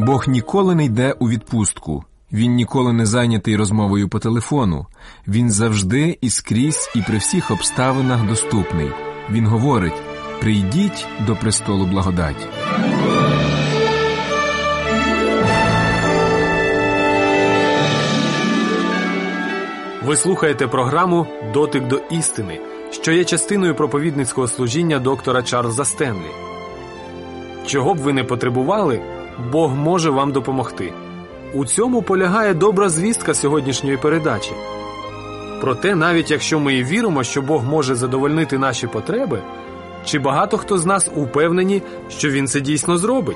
Бог ніколи не йде у відпустку. Він ніколи не зайнятий розмовою по телефону. Він завжди і скрізь і при всіх обставинах доступний. Він говорить: «Прийдіть до престолу благодаті». Ви слухаєте програму «Дотик до істини», що є частиною проповідницького служіння доктора Чарльза Стенлі. Чого б ви не потребували, Бог може вам допомогти. У цьому полягає добра звістка сьогоднішньої передачі. Проте, навіть якщо ми і віримо, що Бог може задовольнити наші потреби, чи багато хто з нас упевнені, що Він це дійсно зробить?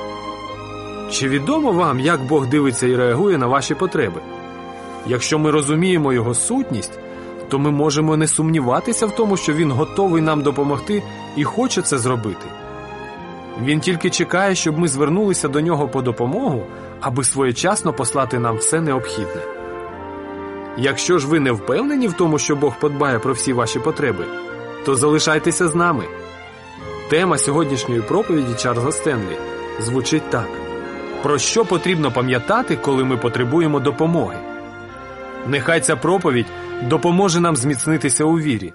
Чи відомо вам, як Бог дивиться і реагує на ваші потреби? Якщо ми розуміємо Його сутність, то ми можемо не сумніватися в тому, що Він готовий нам допомогти і хоче це зробити. Він тільки чекає, щоб ми звернулися до Нього по допомогу, аби своєчасно послати нам все необхідне. Якщо ж ви не впевнені в тому, що Бог подбає про всі ваші потреби, то залишайтеся з нами. Тема сьогоднішньої проповіді Чарльза Стенлі звучить так: про що потрібно пам'ятати, коли ми потребуємо допомоги? Нехай ця проповідь допоможе нам зміцнитися у вірі.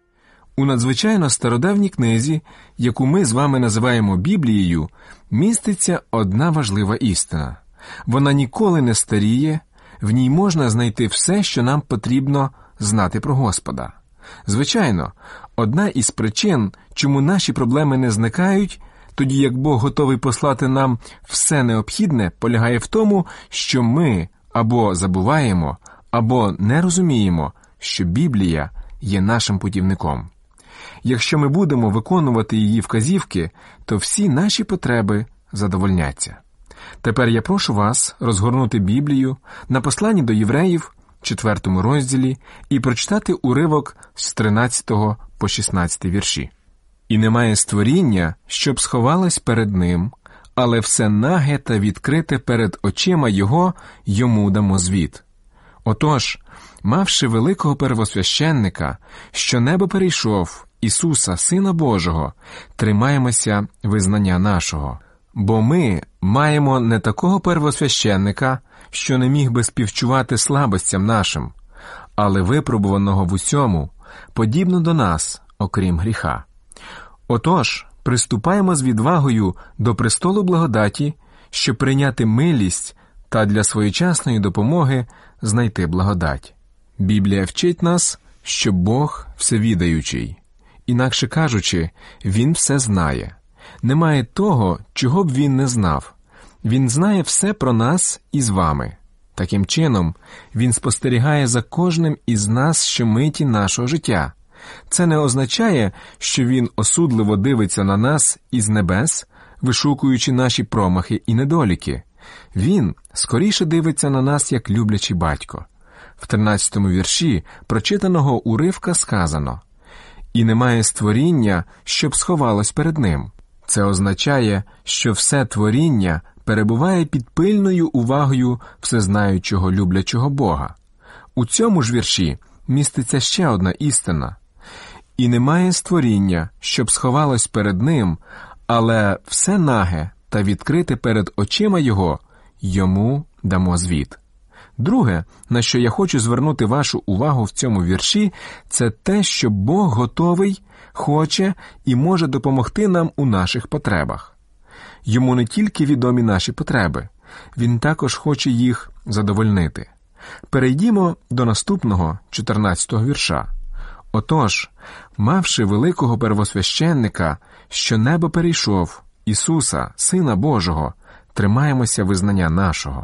У надзвичайно стародавній книзі, яку ми з вами називаємо Біблією, міститься одна важлива істина. Вона ніколи не старіє, в ній можна знайти все, що нам потрібно знати про Господа. Звичайно, одна із причин, чому наші проблеми не зникають, тоді як Бог готовий послати нам все необхідне, полягає в тому, що ми або забуваємо, або не розуміємо, що Біблія є нашим путівником. Якщо ми будемо виконувати її вказівки, то всі наші потреби задовольняться. Тепер я прошу вас розгорнути Біблію на посланні до Євреїв, 4 розділі, і прочитати уривок з 13 по 16 вірші. «І немає створіння, щоб сховалось перед ним, але все наге та відкрите перед очима Його, Йому дамо звіт. Отож, мавши великого первосвященника, що небо перейшов, Ісуса, Сина Божого, тримаємося визнання нашого. Бо ми маємо не такого первосвященника, що не міг би співчувати слабостям нашим, але випробуваного в усьому, подібно до нас, окрім гріха. Отож, приступаємо з відвагою до престолу благодаті, щоб прийняти милість та для своєчасної допомоги знайти благодать». Біблія вчить нас, що Бог всевідаючий. Інакше кажучи, Він все знає. Немає того, чого б Він не знав. Він знає все про нас і з вами. Таким чином, Він спостерігає за кожним із нас щомиті нашого життя. Це не означає, що Він осудливо дивиться на нас із небес, вишукуючи наші промахи і недоліки. Він скоріше дивиться на нас, як люблячий батько. В 13-му вірші прочитаного уривка сказано: «І немає створіння, щоб сховалось перед ним». Це означає, що все творіння перебуває під пильною увагою всезнаючого люблячого Бога. У цьому ж вірші міститься ще одна істина. «І немає створіння, щоб сховалось перед ним, але все наге та відкрите перед очима Його, Йому дамо звіт». Друге, на що я хочу звернути вашу увагу в цьому вірші, це те, що Бог готовий, хоче і може допомогти нам у наших потребах. Йому не тільки відомі наші потреби, Він також хоче їх задовольнити. Перейдімо до наступного, 14-го вірша. «Отож, мавши великого первосвященника, що небо перейшов, Ісуса, Сина Божого, тримаємося визнання нашого».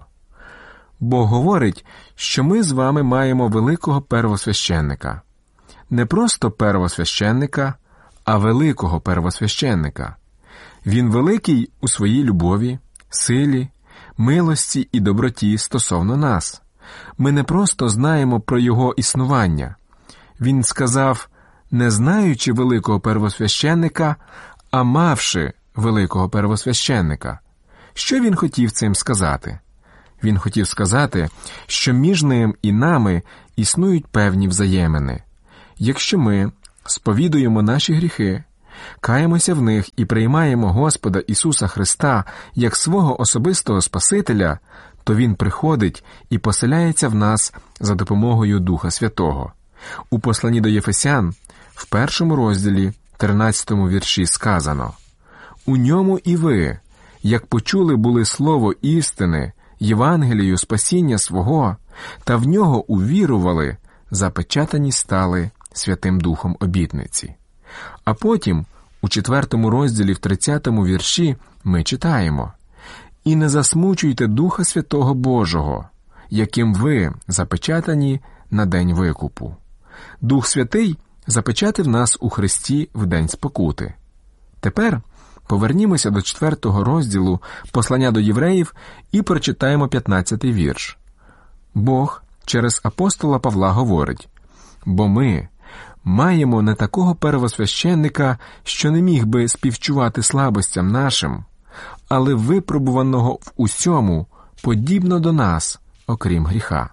Бог говорить, що ми з вами маємо великого первосвященника. Не просто первосвященника, а великого первосвященника. Він великий у своїй любові, силі, милості і доброті стосовно нас. Ми не просто знаємо про Його існування. Він сказав, не знаючи великого первосвященника, а мавши великого первосвященника. Що він хотів цим сказати? Він хотів сказати, що між ним і нами існують певні взаємини. Якщо ми сповідуємо наші гріхи, каємося в них і приймаємо Господа Ісуса Христа як свого особистого Спасителя, то Він приходить і поселяється в нас за допомогою Духа Святого. У посланні до Єфесян, в 1 розділі, 13 вірші сказано: «У ньому і ви, як почули були слово істини, Євангелію спасіння свого, та в нього увірували, запечатані стали Святим Духом обітниці». А потім, у 4 розділі, в 30 вірші, ми читаємо: «І не засмучуйте Духа Святого Божого, яким ви запечатані на день викупу». Дух Святий запечатив нас у Христі в день спокути. Тепер повернімося до 4 розділу послання до євреїв і прочитаємо 15 вірш. Бог через апостола Павла говорить: «Бо ми маємо не такого первосвященника, що не міг би співчувати слабостям нашим, але випробуваного в усьому, подібно до нас, окрім гріха».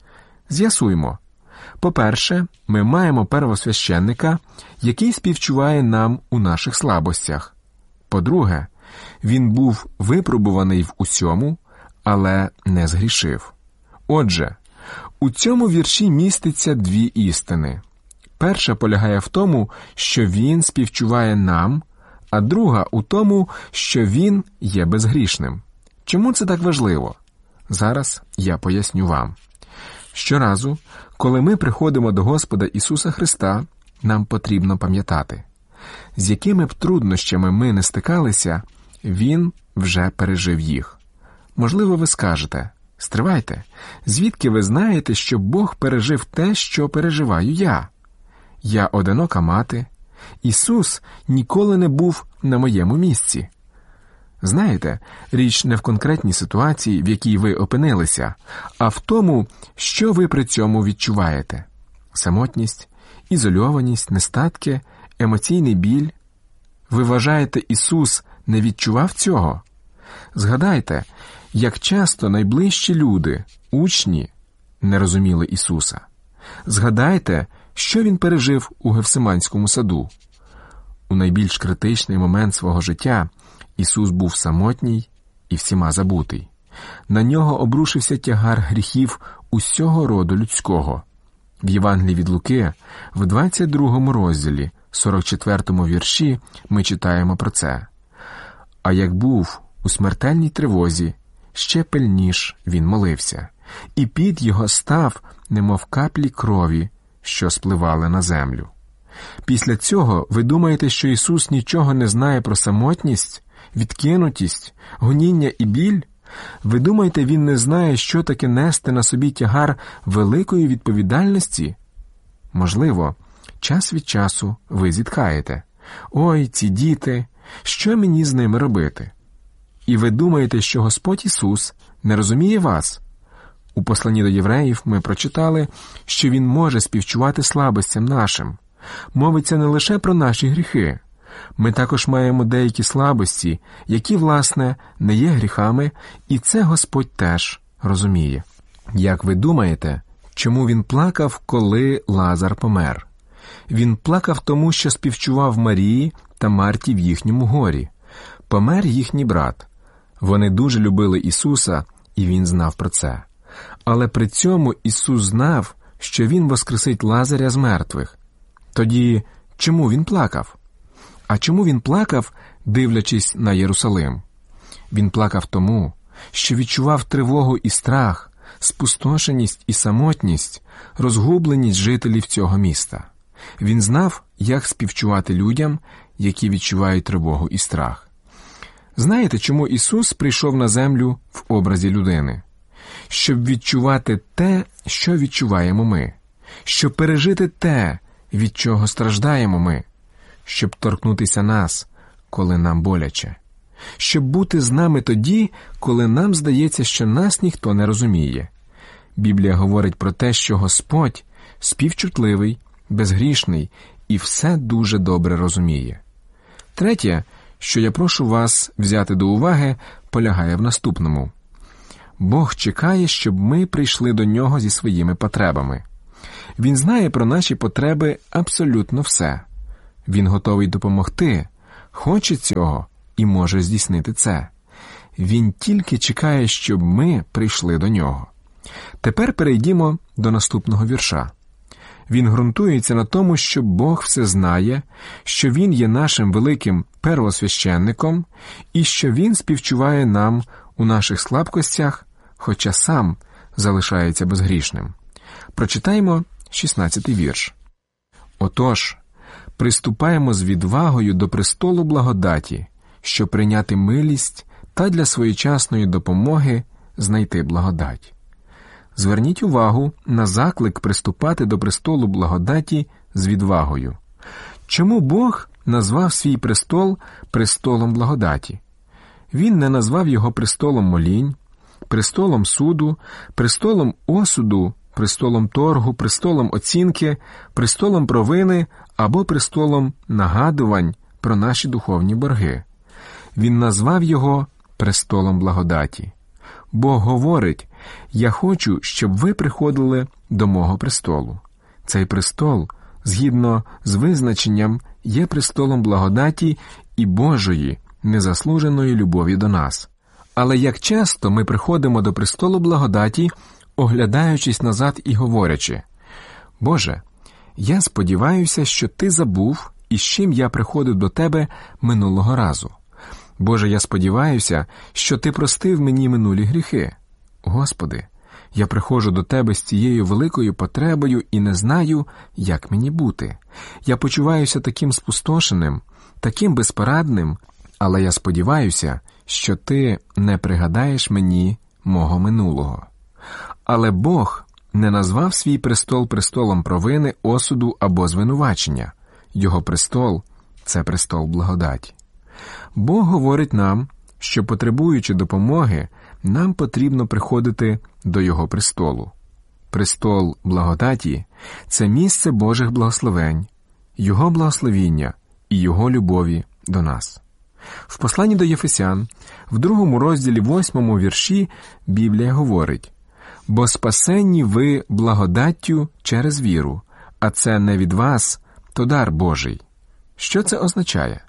З'ясуймо. По-перше, ми маємо первосвященника, який співчуває нам у наших слабостях. По-друге, він був випробуваний в усьому, але не згрішив. Отже, у цьому вірші міститься дві істини. Перша полягає в тому, що він співчуває нам, а друга у тому, що він є безгрішним. Чому це так важливо? Зараз я поясню вам. Щоразу, коли ми приходимо до Господа Ісуса Христа, нам потрібно пам'ятати, з якими б труднощами ми не стикалися, Він вже пережив їх. Можливо, ви скажете: «Стривайте, звідки ви знаєте, що Бог пережив те, що переживаю я? Я одинока мати. Ісус ніколи не був на моєму місці». Знаєте, річ не в конкретній ситуації, в якій ви опинилися, а в тому, що ви при цьому відчуваєте. Самотність, ізольованість, нестатки, емоційний біль. Ви вважаєте, Ісус не відчував цього? Згадайте, як часто найближчі люди, учні, не розуміли Ісуса. Згадайте, що Він пережив у Гефсиманському саду. У найбільш критичний момент свого життя Ісус був самотній і всіма забутий. На нього обрушився тягар гріхів усього роду людського. В Євангелії від Луки, в 22 розділі, 44 вірші, ми читаємо про це. «А як був у смертельній тривозі, ще пильніш він молився, і під його став, немов каплі крові, що спливали на землю». Після цього ви думаєте, що Ісус нічого не знає про самотність, відкинутість, гоніння і біль? Ви думаєте, Він не знає, що таке нести на собі тягар великої відповідальності? Можливо, час від часу ви зітхаєте: «Ой, ці діти, що мені з ними робити?» І ви думаєте, що Господь Ісус не розуміє вас? У посланні до євреїв ми прочитали, що Він може співчувати слабостям нашим. Мовиться не лише про наші гріхи. Ми також маємо деякі слабості, які, власне, не є гріхами, і це Господь теж розуміє. Як ви думаєте, чому Він плакав, коли Лазар помер? Він плакав тому, що співчував Марії та Марті в їхньому горі. Помер їхній брат. Вони дуже любили Ісуса, і Він знав про це. Але при цьому Ісус знав, що Він воскресить Лазаря з мертвих. Тоді чому Він плакав? А чому Він плакав, дивлячись на Єрусалим? Він плакав тому, що відчував тривогу і страх, спустошеність і самотність, розгубленість жителів цього міста. Він знав, як співчувати людям, які відчувають тривогу і страх. Знаєте, чому Ісус прийшов на землю в образі людини? Щоб відчувати те, що відчуваємо ми. Щоб пережити те, від чого страждаємо ми. Щоб торкнутися нас, коли нам боляче. Щоб бути з нами тоді, коли нам здається, що нас ніхто не розуміє. Біблія говорить про те, що Господь співчутливий, безгрішний і все дуже добре розуміє. Третє, що я прошу вас взяти до уваги, полягає в наступному. Бог чекає, щоб ми прийшли до Нього зі своїми потребами. Він знає про наші потреби абсолютно все. Він готовий допомогти, хоче цього і може здійснити це. Він тільки чекає, щоб ми прийшли до нього. Тепер перейдімо до наступного вірша. Він ґрунтується на тому, що Бог все знає, що Він є нашим великим первосвященником і що Він співчуває нам у наших слабкостях, хоча сам залишається безгрішним. Прочитаємо 16-й вірш. «Отож, приступаємо з відвагою до престолу благодаті, щоб прийняти милість та для своєчасної допомоги знайти благодать». Зверніть увагу на заклик приступати до престолу благодаті з відвагою. Чому Бог назвав свій престол престолом благодаті? Він не назвав його престолом молінь, престолом суду, престолом осуду, престолом торгу, престолом оцінки, престолом провини або престолом нагадувань про наші духовні борги. Він назвав його престолом благодаті. Бог говорить: «Я хочу, щоб ви приходили до мого престолу». Цей престол, згідно з визначенням, є престолом благодаті і Божої, незаслуженої любові до нас. Але як часто ми приходимо до престолу благодаті, оглядаючись назад і говорячи: «Боже, я сподіваюся, що Ти забув, із чим я приходив до Тебе минулого разу. Боже, я сподіваюся, що Ти простив мені минулі гріхи. Господи, я приходжу до Тебе з цією великою потребою і не знаю, як мені бути. Я почуваюся таким спустошеним, таким безпорадним, але я сподіваюся, що Ти не пригадаєш мені мого минулого». Але Бог не назвав свій престол престолом провини, осуду або звинувачення. Його престол – це престол благодаті. Бог говорить нам, що, потребуючи допомоги, нам потрібно приходити до Його престолу. Престол благодаті – це місце Божих благословень, Його благословіння і Його любові до нас. В посланні до Єфесян, в 2 розділі 8 вірші, Біблія говорить: «Бо спасенні ви благодаттю через віру, а це не від вас, то дар Божий». Що це означає?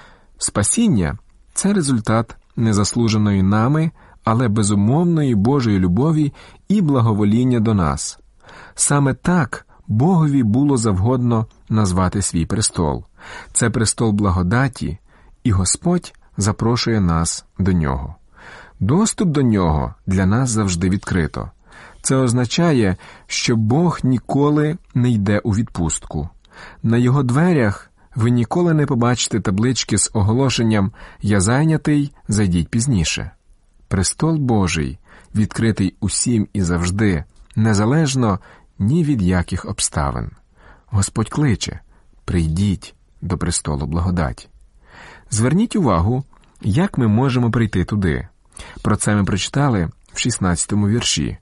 Спасіння – це результат незаслуженої нами, але безумовної Божої любові і благовоління до нас. Саме так Богові було завгодно назвати свій престол. Це престол благодаті, і Господь запрошує нас до нього. Доступ до нього для нас завжди відкрито. Це означає, що Бог ніколи не йде у відпустку. На його дверях ви ніколи не побачите таблички з оголошенням «Я зайнятий, зайдіть пізніше». Престол Божий відкритий усім і завжди, незалежно ні від яких обставин. Господь кличе: «Прийдіть до престолу благодаті». Зверніть увагу, як ми можемо прийти туди. Про це ми прочитали в 16-му вірші.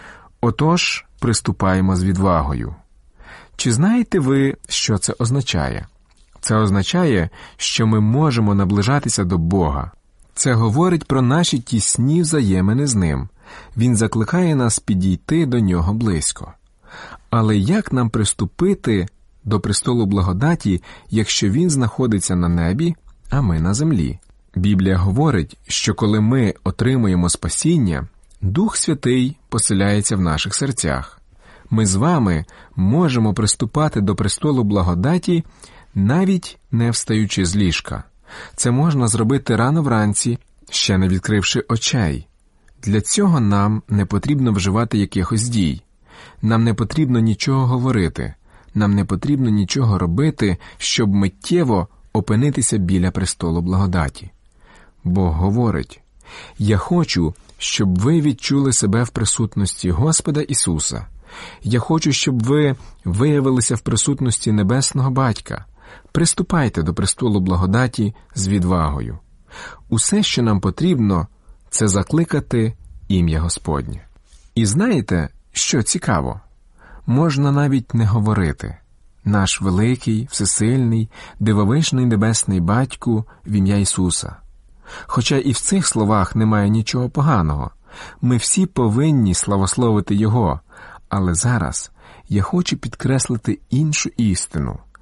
«Отож, приступаємо з відвагою». Чи знаєте ви, що це означає? Це означає, що ми можемо наближатися до Бога. Це говорить про наші тісні взаємини з Ним. Він закликає нас підійти до Нього близько. Але як нам приступити до престолу благодаті, якщо Він знаходиться на небі, а ми на землі? Біблія говорить, що коли ми отримуємо спасіння, Дух Святий поселяється в наших серцях. Ми з вами можемо приступати до престолу благодаті, навіть не встаючи з ліжка. Це можна зробити рано вранці, ще не відкривши очей. Для цього нам не потрібно вживати якихось дій. Нам не потрібно нічого говорити. Нам не потрібно нічого робити, щоб миттєво опинитися біля престолу благодаті. Бог говорить: «Я хочу, щоб ви відчули себе в присутності Господа Ісуса. Я хочу, щоб ви виявилися в присутності Небесного Батька. Приступайте до престолу благодаті з відвагою». Усе, що нам потрібно, це закликати ім'я Господнє. І знаєте, що цікаво? Можна навіть не говорити. Наш великий, всесильний, дивовижний Небесний Батьку в ім'я Ісуса. Хоча і в цих словах немає нічого поганого. Ми всі повинні славословити Його. Але зараз я хочу підкреслити іншу істину.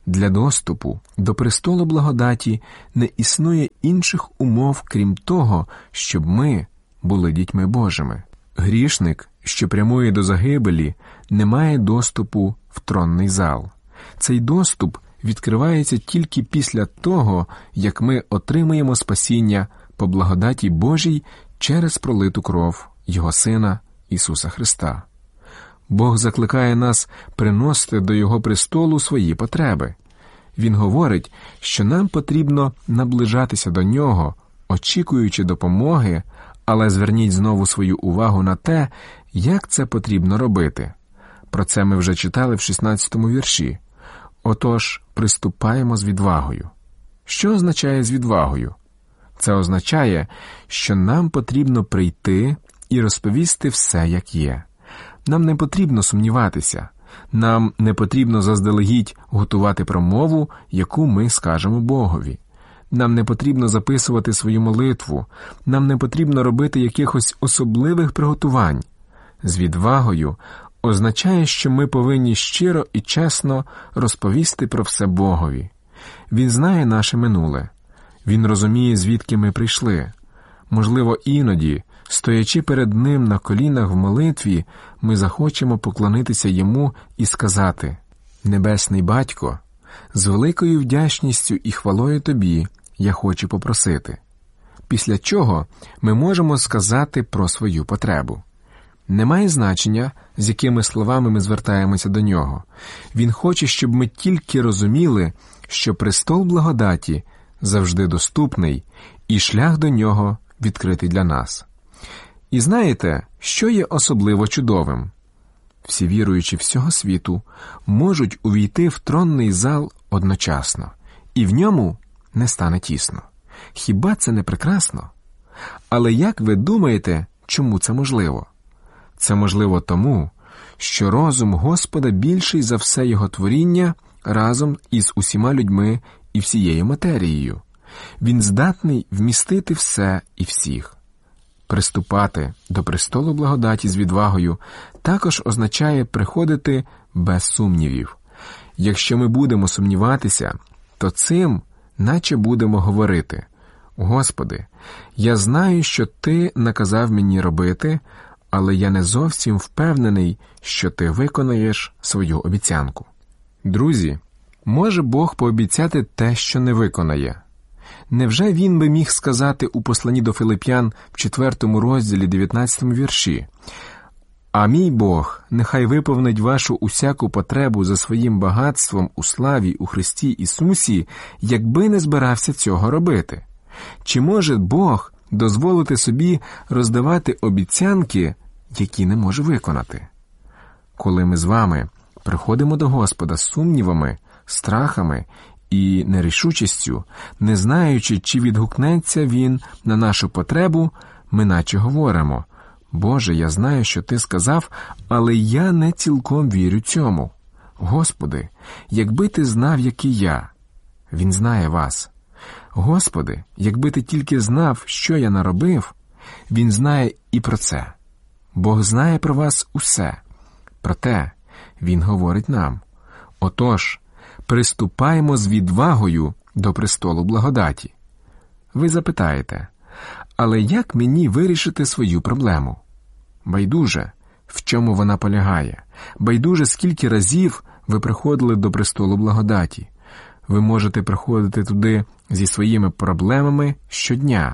Для доступу до престолу благодаті не існує інших умов, крім того, щоб ми були дітьми Божими. Грішник, що прямує до загибелі, не має доступу в тронний зал. Цей доступ відкривається тільки після того, як ми отримаємо спасіння по благодаті Божій через пролиту кров Його Сина Ісуса Христа. Бог закликає нас приносити до Його престолу свої потреби. Він говорить, що нам потрібно наближатися до Нього, очікуючи допомоги, але зверніть знову свою увагу на те, як це потрібно робити. Про це ми вже читали в 16-му вірші. Отож, приступаємо з відвагою. Що означає з відвагою? Це означає, що нам потрібно прийти і розповісти все, як є. Нам не потрібно сумніватися. Нам не потрібно заздалегідь готувати промову, яку ми скажемо Богові. Нам не потрібно записувати свою молитву. Нам не потрібно робити якихось особливих приготувань. З відвагою означає, що ми повинні щиро і чесно розповісти про все Богові. Він знає наше минуле. Він розуміє, звідки ми прийшли. Можливо, іноді, стоячи перед Ним на колінах в молитві, ми захочемо поклонитися Йому і сказати: «Небесний Батько, з великою вдячністю і хвалою Тобі я хочу попросити». Після чого ми можемо сказати про свою потребу. Немає значення, з якими словами ми звертаємося до Нього. Він хоче, щоб ми тільки розуміли, що престол благодаті завжди доступний і шлях до Нього відкритий для нас. І знаєте, що є особливо чудовим? Всі віруючі всього світу можуть увійти в тронний зал одночасно, і в ньому не стане тісно. Хіба це не прекрасно? Але як ви думаєте, чому це можливо? Це можливо тому, що розум Господа більший за все Його творіння разом із усіма людьми і всією матерією. Він здатний вмістити все і всіх. Приступати до престолу благодаті з відвагою також означає приходити без сумнівів. Якщо ми будемо сумніватися, то цим наче будемо говорити: «Господи, я знаю, що Ти наказав мені робити, але я не зовсім впевнений, що Ти виконаєш свою обіцянку». Друзі, може Бог пообіцяти те, що не виконає? Невже Він би міг сказати у посланні до Филип'ян в 4 розділі 19 вірші: «А мій Бог нехай виповнить вашу усяку потребу за своїм багатством у славі у Христі Ісусі, якби не збирався цього робити»? Чи може Бог дозволити собі роздавати обіцянки, які не може виконати? Коли ми з вами приходимо до Господа з сумнівами, страхами і нерішучістю, не знаючи, чи відгукнеться Він на нашу потребу, ми наче говоримо: «Боже, я знаю, що Ти сказав, але я не цілком вірю цьому. Господи, якби Ти знав, який я». Він знає вас. «Господи, якби Ти тільки знав, що я наробив». Він знає і про це. Бог знає про вас усе. Проте Він говорить нам: «Отож, приступаємо з відвагою до престолу благодаті». Ви запитаєте: «Але як мені вирішити свою проблему?» Байдуже, в чому вона полягає. Байдуже, скільки разів ви приходили до престолу благодаті. Ви можете приходити туди зі своїми проблемами щодня.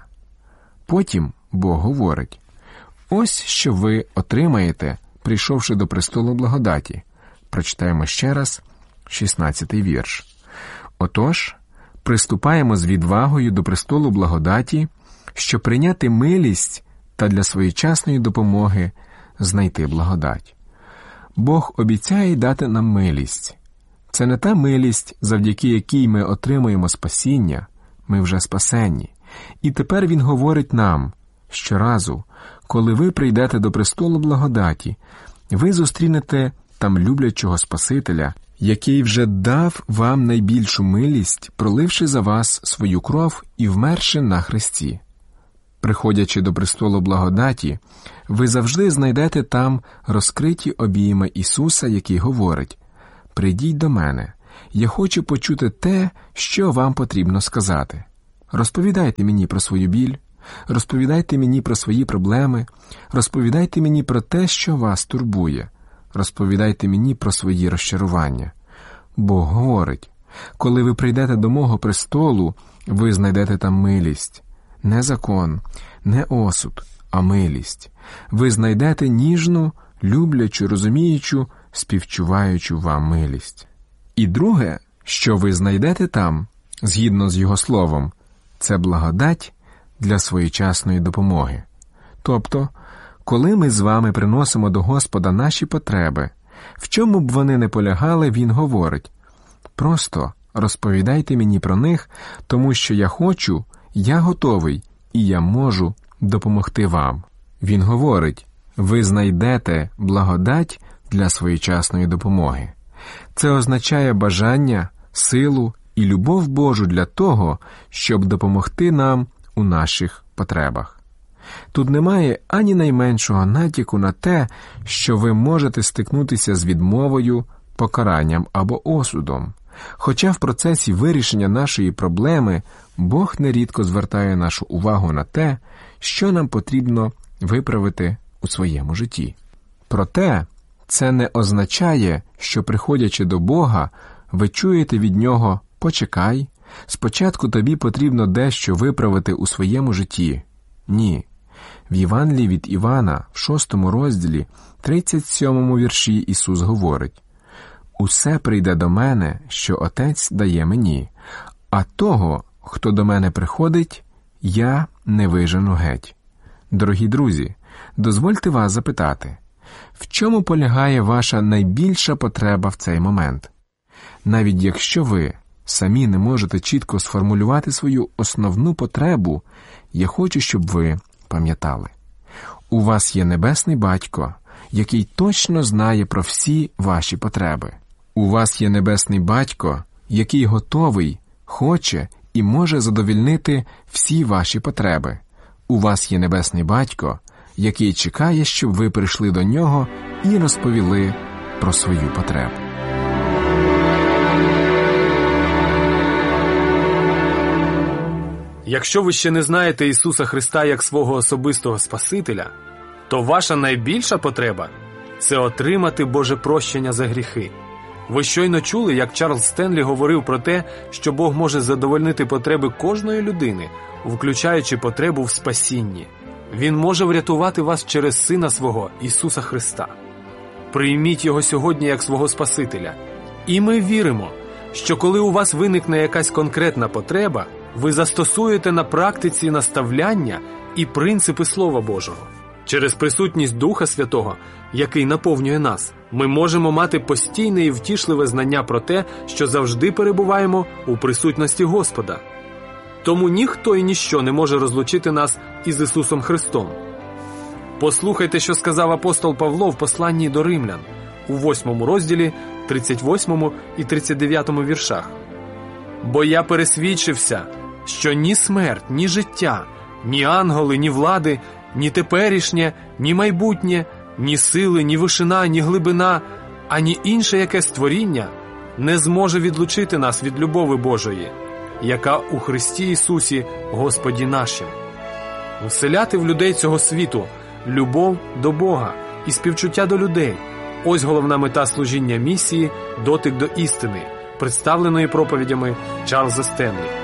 Потім Бог говорить: «Ось що ви отримаєте, прийшовши до престолу благодаті». Прочитаємо ще раз 16-й вірш. «Отож, приступаємо з відвагою до престолу благодаті, щоб прийняти милість та для своєчасної допомоги знайти благодать». Бог обіцяє дати нам милість. Це не та милість, завдяки якій ми отримуємо спасіння, ми вже спасенні. І тепер Він говорить нам: щоразу, коли ви прийдете до престолу благодаті, ви зустрінете там люблячого Спасителя, який вже дав вам найбільшу милість, проливши за вас свою кров і вмерши на хресті. Приходячи до престолу благодаті, ви завжди знайдете там розкриті обійми Ісуса, який говорить: «Прийдіть до мене, Я хочу почути те, що вам потрібно сказати. Розповідайте мені про свою біль, розповідайте мені про свої проблеми, розповідайте мені про те, що вас турбує, розповідайте мені про свої розчарування. Бог говорить, коли ви прийдете до мого престолу, ви знайдете там милість. Не закон, не осуд, а милість. Ви знайдете ніжну, люблячу, розуміючу, співчуваючу вам милість. І друге, що ви знайдете там, згідно з його словом, це благодать для своєчасної допомоги. Тобто, коли ми з вами приносимо до Господа наші потреби, в чому б вони не полягали, Він говорить: просто розповідайте мені про них, тому що я хочу, я готовий, і я можу допомогти вам. Він говорить: ви знайдете благодать для своєчасної допомоги. Це означає бажання, силу і любов Божу для того, щоб допомогти нам у наших потребах. Тут немає ані найменшого натяку на те, що ви можете стикнутися з відмовою, покаранням або осудом. Хоча в процесі вирішення нашої проблеми Бог нерідко звертає нашу увагу на те, що нам потрібно виправити у своєму житті. Проте, це не означає, що, приходячи до Бога, ви чуєте від Нього: «Почекай, спочатку тобі потрібно дещо виправити у своєму житті». Ні. В Євангелії від Івана, в 6 розділі, 37 вірші Ісус говорить: «Усе прийде до мене, що Отець дає мені, а того, хто до мене приходить, я не вижену геть». Дорогі друзі, дозвольте вас запитати, в чому полягає ваша найбільша потреба в цей момент? Навіть якщо ви самі не можете чітко сформулювати свою основну потребу, я хочу, щоб ви пам'ятали. У вас є Небесний Батько, який точно знає про всі ваші потреби. У вас є Небесний Батько, який готовий, хоче і може задовольнити всі ваші потреби. У вас є Небесний Батько, який чекає, щоб ви прийшли до Нього і розповіли про свою потребу. Якщо ви ще не знаєте Ісуса Христа як свого особистого Спасителя, то ваша найбільша потреба – це отримати Боже прощення за гріхи. Ви щойно чули, як Чарльз Стенлі говорив про те, що Бог може задовольнити потреби кожної людини, включаючи потребу в спасінні. Він може врятувати вас через Сина Свого, Ісуса Христа. Прийміть Його сьогодні як свого Спасителя. І ми віримо, що коли у вас виникне якась конкретна потреба, ви застосуєте на практиці наставляння і принципи Слова Божого. Через присутність Духа Святого, який наповнює нас, ми можемо мати постійне і втішливе знання про те, що завжди перебуваємо у присутності Господа. Тому ніхто і ніщо не може розлучити нас із Ісусом Христом. Послухайте, що сказав апостол Павло в посланні до Римлян, у 8 розділі, 38 і 39 віршах. «Бо я пересвідчився, що ні смерть, ні життя, ні ангели, ні влади, ні теперішнє, ні майбутнє, ні сили, ні вишина, ні глибина, ані інше яке створіння не зможе відлучити нас від любови Божої, яка у Христі Ісусі Господі нашим». Вселяти в людей цього світу любов до Бога і співчуття до людей – ось головна мета служіння місії «Дотик до істини», представленої проповідями Чарльза Стенлі.